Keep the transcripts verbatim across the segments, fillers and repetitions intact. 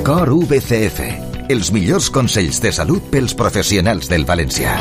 Cor V C F, els millors consells de salut pels professionals del Valencia.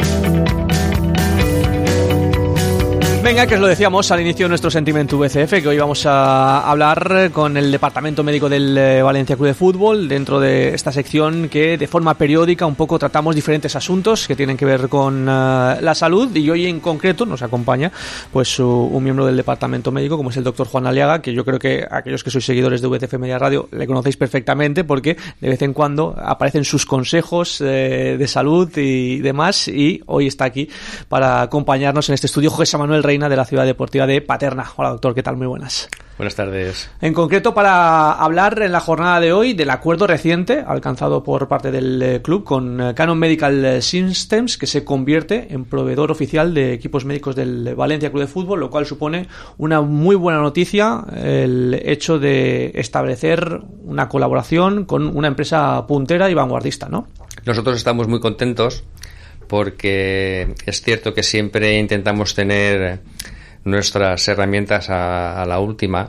Venga, que os lo decíamos al inicio de nuestro Sentiment V C F, que hoy vamos a hablar con el Departamento Médico del Valencia Club de Fútbol, dentro de esta sección que de forma periódica un poco tratamos diferentes asuntos que tienen que ver con uh, la salud, y hoy en concreto nos acompaña pues uh, un miembro del Departamento Médico, como es el doctor Juan Aliaga, que yo creo que aquellos que sois seguidores de V C F Media Radio le conocéis perfectamente, porque de vez en cuando aparecen sus consejos eh, de salud y demás, y hoy está aquí para acompañarnos en este estudio José Manuel Reina, de la Ciudad Deportiva de Paterna. Hola, doctor, ¿qué tal? Muy buenas. Buenas tardes. En concreto, para hablar en la jornada de hoy del acuerdo reciente alcanzado por parte del club con Canon Medical Systems, que se convierte en proveedor oficial de equipos médicos del Valencia Club de Fútbol, lo cual supone una muy buena noticia, el hecho de establecer una colaboración con una empresa puntera y vanguardista, ¿no? Nosotros estamos muy contentos, porque es cierto que siempre intentamos tener nuestras herramientas a, a la última,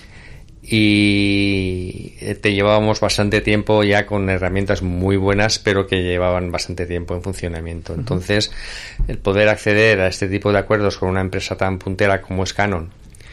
y te llevábamos bastante tiempo ya con herramientas muy buenas, pero que llevaban bastante tiempo en funcionamiento. Entonces, el poder acceder a este tipo de acuerdos con una empresa tan puntera como es Canon,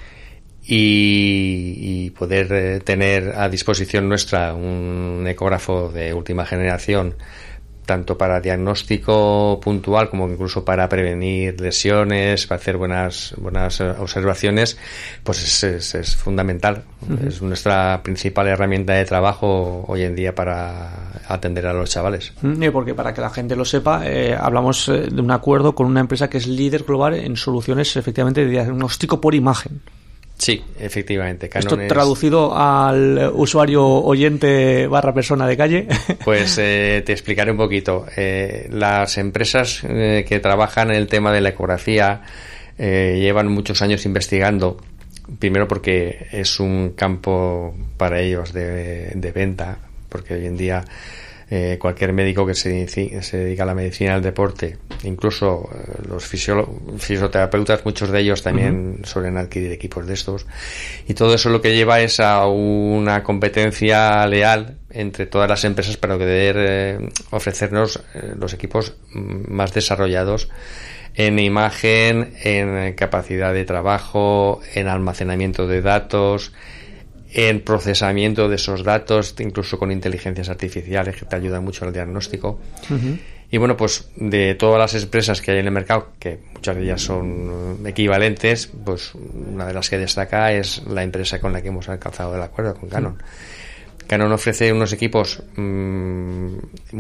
y, y poder eh, tener a disposición nuestra un ecógrafo de última generación, tanto para diagnóstico puntual como incluso para prevenir lesiones, para hacer buenas buenas observaciones, pues es, es, es fundamental. Uh-huh. Es nuestra principal herramienta de trabajo hoy en día para atender a los chavales. Uh-huh. Porque para que la gente lo sepa, eh, hablamos de un acuerdo con una empresa que es líder global en soluciones efectivamente de diagnóstico por imagen. Sí, efectivamente. Canon Esto es... traducido al usuario oyente barra persona de calle. Pues eh, te explicaré un poquito. Eh, las empresas eh, que trabajan en el tema de la ecografía eh, llevan muchos años investigando. Primero porque es un campo para ellos de, de venta, porque hoy en día eh, cualquier médico que se, se dedica a la medicina del deporte, incluso eh, los fisio, fisioterapeutas, muchos de ellos también uh-huh. suelen adquirir equipos de estos, y todo eso lo que lleva es a una competencia leal entre todas las empresas para poder eh, ofrecernos eh, los equipos más desarrollados en imagen, en capacidad de trabajo, en almacenamiento de datos, en procesamiento de esos datos, incluso con inteligencias artificiales que te ayudan mucho al diagnóstico. Uh-huh. Y bueno, pues de todas las empresas que hay en el mercado, que muchas de ellas son equivalentes, pues una de las que destaca es la empresa con la que hemos alcanzado el acuerdo, con Canon. Uh-huh. Canon ofrece unos equipos mmm,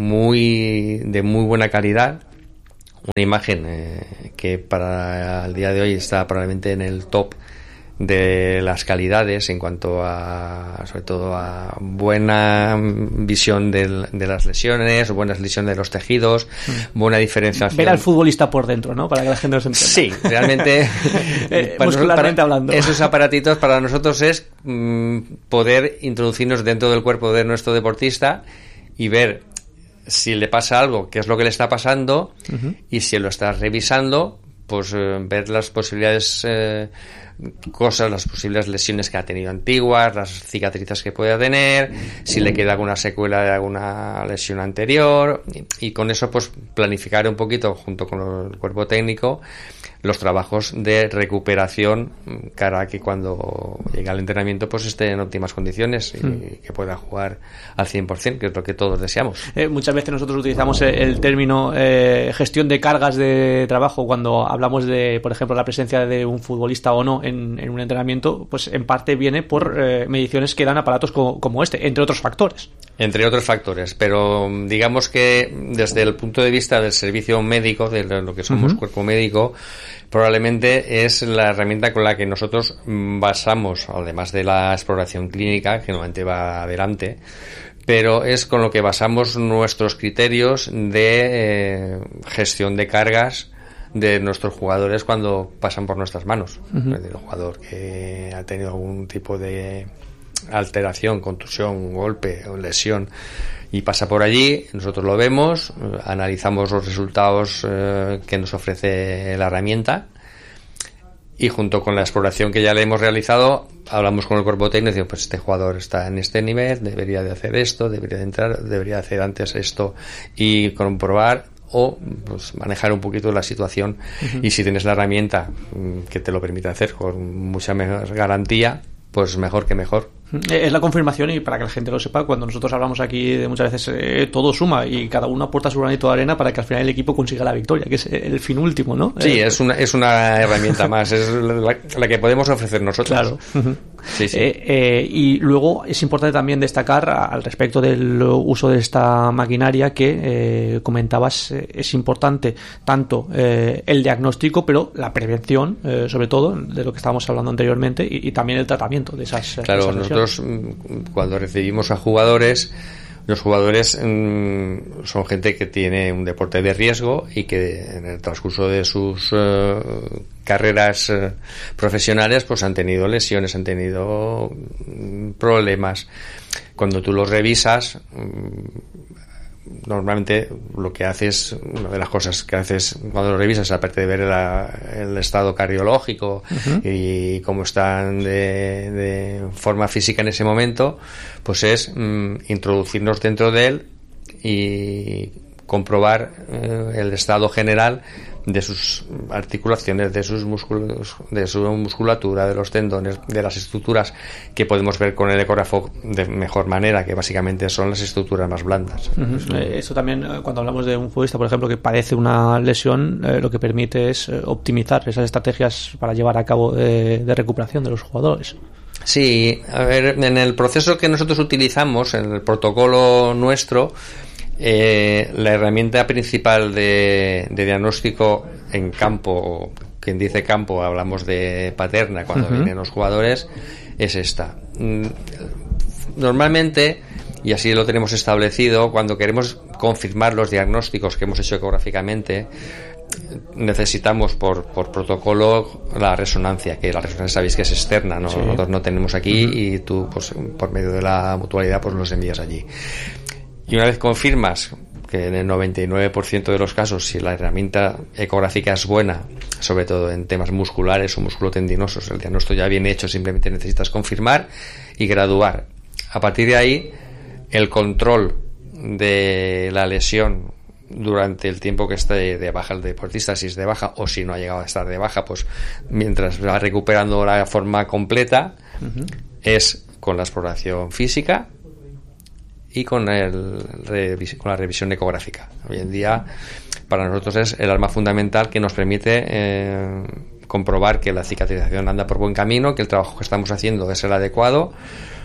muy de muy buena calidad, una imagen eh, que para el día de hoy está probablemente en el top de las calidades en cuanto a, sobre todo a buena visión de, de las lesiones, buena visión de los tejidos, mm. buena diferenciación. Ver al futbolista por dentro, ¿no? Para que la gente nos entienda. Sí, realmente eh, muscularmente para, hablando. Esos aparatitos para nosotros es mm, poder introducirnos dentro del cuerpo de nuestro deportista y ver si le pasa algo, qué es lo que le está pasando, uh-huh. y si lo está revisando, pues eh, ver las posibilidades eh, cosas, las posibles lesiones que ha tenido antiguas, las cicatrices que pueda tener, si le queda alguna secuela de alguna lesión anterior, y, y con eso pues planificar un poquito junto con el cuerpo técnico los trabajos de recuperación, cara a que cuando llegue al entrenamiento pues esté en óptimas condiciones y mm. que pueda jugar al cien por ciento, que es lo que todos deseamos. Eh, muchas veces nosotros utilizamos el término eh, gestión de cargas de trabajo cuando hablamos de, por ejemplo, la presencia de un futbolista o no en, en un entrenamiento, pues en parte viene por eh, mediciones que dan aparatos como, como este, entre otros factores. Entre otros factores, pero digamos que desde el punto de vista del servicio médico, de lo que somos uh-huh. cuerpo médico, probablemente es la herramienta con la que nosotros basamos, además de la exploración clínica, que normalmente va adelante, pero es con lo que basamos nuestros criterios de eh, gestión de cargas de nuestros jugadores cuando pasan por nuestras manos. Uh-huh. El jugador que ha tenido algún tipo de alteración, contusión, golpe o lesión y pasa por allí, nosotros lo vemos, analizamos los resultados eh, que nos ofrece la herramienta y junto con la exploración que ya le hemos realizado, hablamos con el cuerpo técnico y decimos, pues este jugador está en este nivel, debería de hacer esto, debería de entrar, debería de hacer antes esto y comprobar o pues manejar un poquito la situación. Uh-huh. Y si tienes la herramienta que te lo permite hacer con mucha mejor garantía, pues mejor que mejor. Es la confirmación, y para que la gente lo sepa, cuando nosotros hablamos aquí de muchas veces eh, todo suma y cada uno aporta su granito de arena para que al final el equipo consiga la victoria, que es el fin último, ¿no? Sí, eh, es una es una herramienta más, es la, la que podemos ofrecer nosotros. Claro. Uh-huh. Sí, sí. Eh, eh, y luego es importante también destacar al respecto del uso de esta maquinaria que eh, comentabas, eh, es importante tanto eh, el diagnóstico, pero la prevención, eh, sobre todo, de lo que estábamos hablando anteriormente, y, y también el tratamiento de esas. Claro, de esas nosotros cuando recibimos a jugadores, los jugadores mmm, son gente que tiene un deporte de riesgo y que en el transcurso de sus uh, carreras uh, profesionales pues han tenido lesiones, han tenido um, problemas. Cuando tú los revisas, um, normalmente lo que haces, una de las cosas que haces cuando lo revisas, aparte de ver la, el estado cardiológico, uh-huh, y cómo están de, de forma física en ese momento, pues es mm, introducirnos dentro de él y comprobar eh, el estado general de sus articulaciones, de sus músculos, de su musculatura, de los tendones, de las estructuras que podemos ver con el ecógrafo de mejor manera, que básicamente son las estructuras más blandas. Uh-huh. Eh, esto también, cuando hablamos de un futbolista, por ejemplo, que padece una lesión, eh, lo que permite es eh, optimizar esas estrategias para llevar a cabo de, de recuperación de los jugadores. Sí, a ver, en el proceso que nosotros utilizamos, en el protocolo nuestro, Eh, la herramienta principal de, de diagnóstico en campo, quien dice campo, hablamos de paterna cuando uh-huh, vienen los jugadores, es esta. Normalmente, y así lo tenemos establecido, cuando queremos confirmar los diagnósticos que hemos hecho ecográficamente, necesitamos por, por protocolo la resonancia, que la resonancia sabéis que es externa, ¿no? Sí. Nosotros no tenemos aquí, uh-huh, y tú pues por medio de la mutualidad pues los envías allí. Y una vez confirmas que en el noventa y nueve por ciento de los casos, si la herramienta ecográfica es buena, sobre todo en temas musculares o musculotendinosos, el diagnóstico ya viene hecho, simplemente necesitas confirmar y graduar. A partir de ahí, el control de la lesión durante el tiempo que esté de baja el deportista, si es de baja o si no ha llegado a estar de baja, pues mientras va recuperando la forma completa, uh-huh, es con la exploración física y con, el, con la revisión ecográfica. Hoy en día para nosotros es el arma fundamental que nos permite eh, comprobar que la cicatrización anda por buen camino, que el trabajo que estamos haciendo es el adecuado,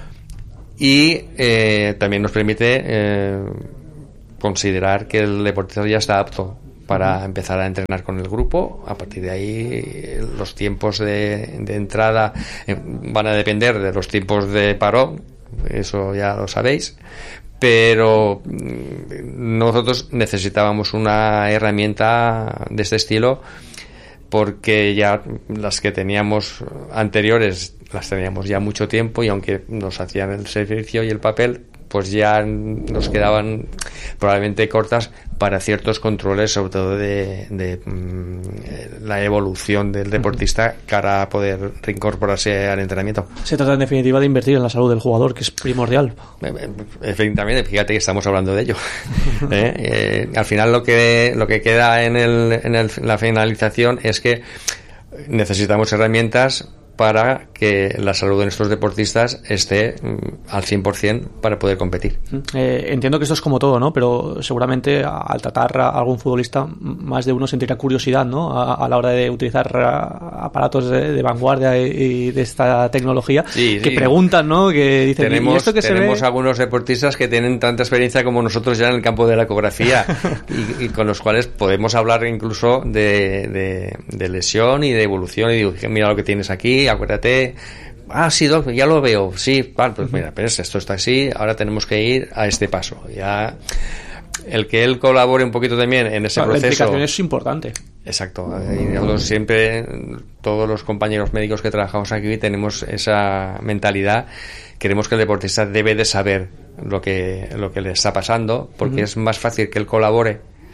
y eh, también nos permite eh, considerar que el deportista ya está apto para empezar a entrenar con el grupo. A partir de ahí los tiempos de, de entrada eh, van a depender de los tiempos de parón, eso ya lo sabéis, pero nosotros necesitábamos una herramienta de este estilo porque ya las que teníamos anteriores las teníamos ya mucho tiempo, y aunque nos hacían el servicio y el papel, pues ya nos quedaban probablemente cortas para ciertos controles, sobre todo de, de mm, la evolución del deportista cara a poder reincorporarse al entrenamiento. Se trata en definitiva de invertir en la salud del jugador, que es primordial. Efectivamente, fíjate que estamos hablando de ello. ¿Eh? Eh, al final lo que lo que queda en, el, en el, la finalización es que necesitamos herramientas para que la salud de nuestros deportistas esté mm, al cien por ciento para poder competir. Eh, entiendo que esto es como todo, ¿no? Pero seguramente al tratar a algún futbolista, más de uno sentirá curiosidad, ¿no? A, a la hora de utilizar aparatos de, de vanguardia y de esta tecnología, sí, que sí, preguntan, ¿no? Que dicen, tenemos, ¿y esto que tenemos se ve? Algunos deportistas que tienen tanta experiencia como nosotros ya en el campo de la ecografía y, y con los cuales podemos hablar incluso de, de, de lesión y de evolución, y digo, mira lo que tienes aquí, acuérdate, ah, sí, Doc, ya lo veo, sí, vale, pues mira, pero esto está así, ahora tenemos que ir a este paso. Ya el que él colabore un poquito también en ese claro, proceso. La implicación es importante. Exacto. Y nosotros siempre, todos los compañeros médicos que trabajamos aquí, tenemos esa mentalidad. Queremos que el deportista debe de saber lo que, lo que le está pasando, porque uh-huh, es más fácil que él colabore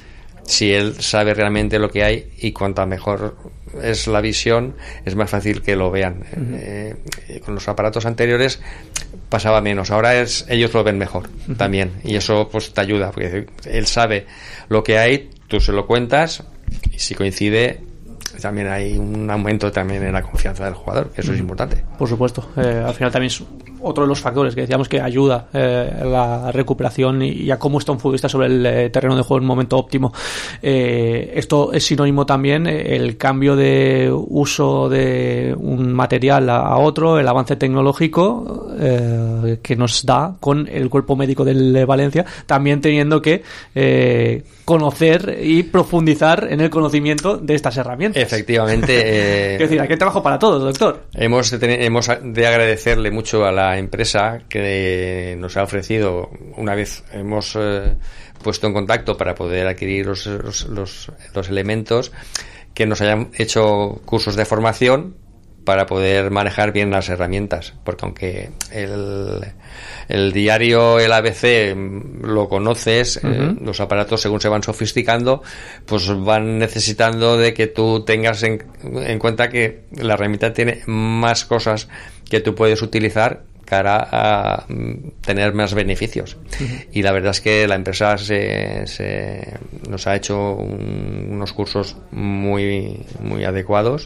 si él sabe realmente lo que hay, y cuanta mejor es la visión, es más fácil que lo vean. Uh-huh. Eh, con los aparatos anteriores pasaba menos, ahora es ellos lo ven mejor. Uh-huh. También, y eso pues te ayuda, porque él sabe lo que hay, tú se lo cuentas, y si coincide, también hay un aumento también en la confianza del jugador, que eso uh-huh. es importante. Por supuesto, eh, al final también es otro de los factores que decíamos que ayuda eh, a la recuperación y, y a cómo está un futbolista sobre el eh, terreno de juego en un momento óptimo. Eh, esto es sinónimo también eh, el cambio de uso de un material a, a otro, el avance tecnológico eh, que nos da con el cuerpo médico del Valencia, también teniendo que eh, conocer y profundizar en el conocimiento de estas herramientas. Efectivamente. Eh, es decir, aquí hay trabajo para todos, doctor. Hemos de, tener, hemos de agradecerle mucho a la empresa que nos ha ofrecido, una vez hemos eh, puesto en contacto para poder adquirir los, los, los, los elementos, que nos hayan hecho cursos de formación para poder manejar bien las herramientas, porque aunque el, el diario, el A B C lo conoces, uh-huh. eh, los aparatos según se van sofisticando, pues van necesitando de que tú tengas en, en cuenta que la herramienta tiene más cosas que tú puedes utilizar cara a tener más beneficios. Uh-huh. Y la verdad es que la empresa se, se nos ha hecho un, unos cursos muy muy adecuados,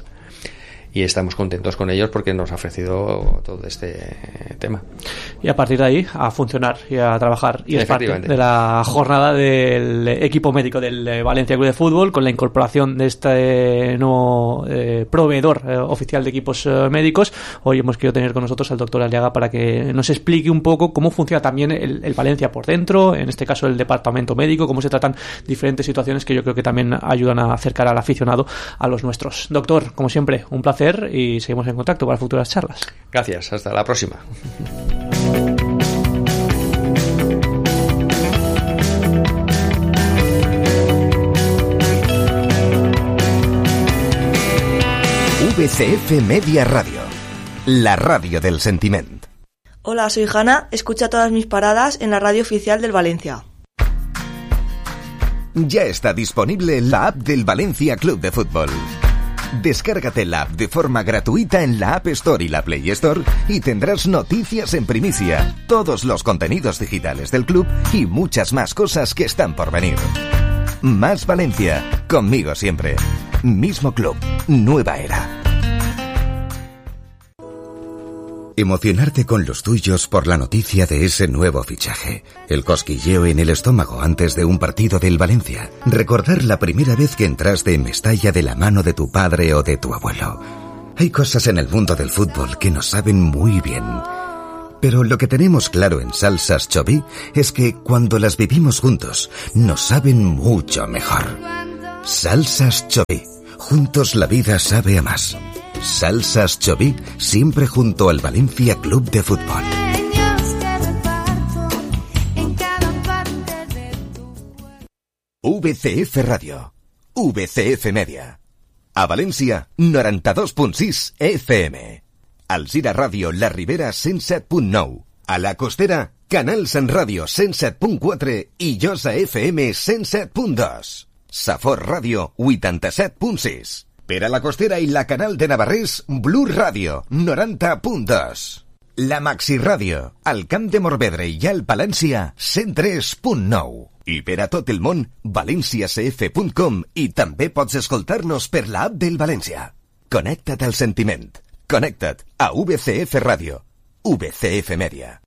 y estamos contentos con ellos porque nos ha ofrecido todo este tema. Y a partir de ahí, a funcionar y a trabajar. Y es parte de la jornada del equipo médico del Valencia Club de Fútbol, con la incorporación de este nuevo eh, proveedor eh, oficial de equipos eh, médicos. Hoy hemos querido tener con nosotros al doctor Aliaga para que nos explique un poco cómo funciona también el, el Valencia por dentro, en este caso el departamento médico, cómo se tratan diferentes situaciones que yo creo que también ayudan a acercar al aficionado a los nuestros. Doctor, como siempre, un placer, y seguimos en contacto para futuras charlas. Gracias, hasta la próxima. V C F Media Radio, la radio del sentiment. Hola, soy Hanna, escucha todas mis paradas en la radio oficial del Valencia. Ya está disponible la app del Valencia Club de Fútbol. Descárgate la app de forma gratuita en la App Store y la Play Store y tendrás noticias en primicia, todos los contenidos digitales del club y muchas más cosas que están por venir. Más Valencia, conmigo siempre. Mismo club, nueva era. Emocionarte con los tuyos por la noticia de ese nuevo fichaje. El cosquilleo en el estómago antes de un partido del Valencia. Recordar la primera vez que entraste en Mestalla de la mano de tu padre o de tu abuelo. Hay cosas en el mundo del fútbol que nos saben muy bien. Pero lo que tenemos claro en Salsas Choví es que cuando las vivimos juntos, nos saben mucho mejor. Salsas Choví. Juntos la vida sabe a más. Salsas Choví, siempre junto al Valencia Club de Fútbol. V C F Radio, V C F Media. A València, noranta-dos punt sis F M. Alzira Ràdio La Ribera, cent set punt nou. A la Costera, Canal Sant Ràdio, cent set punt quatre i Josa F M, cent set punt dos. Safor Ràdio, vuitanta-set punt sis. Per a la Costera i la Canal de Navarrés, Blue Ràdio, noranta punt dos. La Maxi Ràdio, al Camp de Morvedre i al Palància, cent tres punt nou. I per a tot el món, valencia c f punt com, i també pots escoltar-nos per l'app del València. Connecta't al sentiment. Connecta't a V C F Ràdio, V C F Media.